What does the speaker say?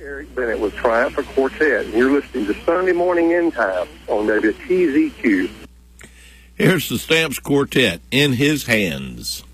Eric Bennett with Triumphant Quartet. You're listening to Sunday Morning End Time on WTZQ. Here's the Stamps Quartet, In His Hands.